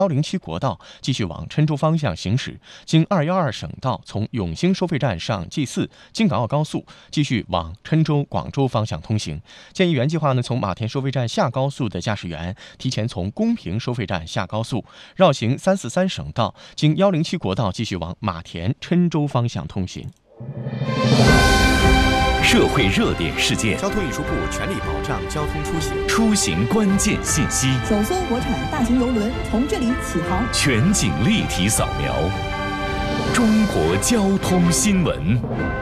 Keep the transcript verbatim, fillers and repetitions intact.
幺零七国道继续往郴州方向行驶，经二幺二省道从永兴收费站上 G 四京港澳高速继续往郴州、广州方向通行。建议原计划呢从马田收费站下高速的驾驶员提前从公平收费站下高速，绕行三四三省道，经幺零七国道继续往马田、郴州方向通行。 社会热点事件， 交通运输部全力保障交通出行， 出行关键信息， 首艘国产大型邮轮从这里起航， 全景立体扫描，中国交通新闻。